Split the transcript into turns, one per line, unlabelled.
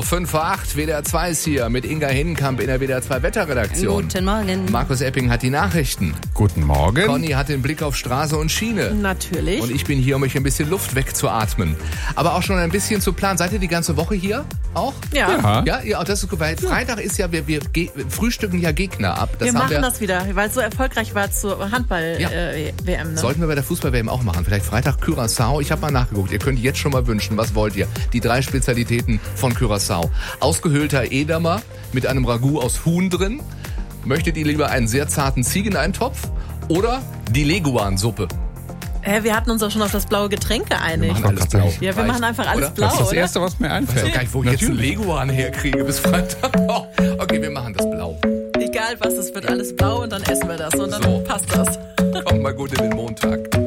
5 vor 8, WDR 2 ist hier mit Inga Hinnenkamp in der WDR 2 Wetterredaktion.
Guten Morgen.
Markus Epping hat die Nachrichten.
Guten Morgen.
Conny hat den Blick auf Straße und Schiene.
Natürlich.
Und ich bin hier, um euch ein bisschen Luft wegzuatmen. Aber auch schon ein bisschen zu planen. Seid ihr die ganze Woche hier auch?
Ja.
Ja, das ist gut, weil Freitag ist ja, wir frühstücken ja Gegner ab.
Wir machen das wieder, weil es so erfolgreich war zur Handball-WM. Ne?
Sollten wir bei der Fußball-WM auch machen. Vielleicht Freitag Curaçao. Ich habe mal nachgeguckt. Ihr könnt jetzt schon mal wünschen, was wollt ihr? Die 3 Spezialitäten von Curaçao. Ausgehöhlter Edamer mit einem Ragout aus Huhn drin. Möchtet ihr lieber einen sehr zarten Ziegeneintopf oder die Leguan-Suppe?
Wir hatten uns auch schon auf das blaue Getränk geeinigt.
Wir machen alles blau.
Ja, wir machen einfach alles
oder?
blau,
Das ist das
oder?
Erste, was mir
Ich weiß
einfällt.
auch gar nicht, wo ich jetzt einen Leguan herkriege bis Freitag. Okay, wir machen das blau.
Egal was, es wird alles blau und dann essen wir das und dann
So.
passt das.
Kommt mal gut in den Montag.